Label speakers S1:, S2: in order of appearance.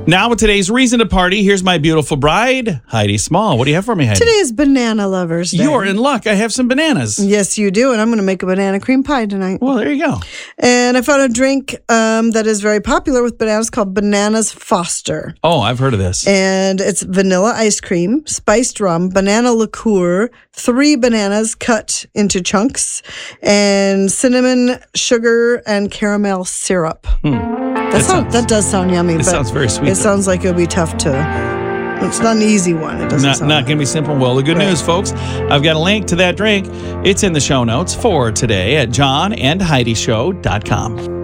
S1: Now with today's reason to party, here's my beautiful bride, Heidi Small. What do you have for me, Heidi?
S2: Today is Banana Lovers Day.
S1: You're in luck. I have some bananas.
S2: Yes, you do. And I'm going to make a banana cream pie tonight.
S1: Well, there you go.
S2: And I found a drink that is very popular with bananas called Bananas Foster.
S1: Oh, I've heard of this.
S2: And it's vanilla ice cream, spiced rum, banana liqueur, 3 bananas cut into chunks, and cinnamon, sugar, and caramel syrup. That does sound yummy.
S1: It
S2: but
S1: sounds very sweet.
S2: It sounds like it would be tough to... It's not an easy one. It doesn't
S1: Not going to be simple. Well, the good news, folks, I've got a link to that drink. It's in the show notes for today at johnandheidishow.com.